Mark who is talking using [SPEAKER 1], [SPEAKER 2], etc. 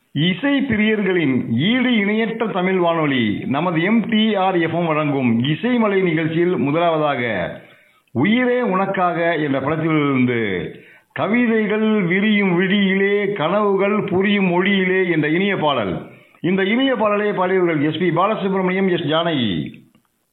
[SPEAKER 1] இசை பிரியர்களின் ஈடு இணையற்ற தமிழ் வானொலி நமது MTRFM வழங்கும் இசைமலை நிகழ்ச்சியில் முதலாவதாக உயிரே உனக்காக என்ற படத்திலிருந்து கவிதைகள் விரியும் விழியிலே கனவுகள் புரியும் மொழியிலே என்ற இனிய பாடல். இந்த இனிய பாடலை பாடியவர்கள் SP பாலசுப்ரமணியம், S ஜானகி.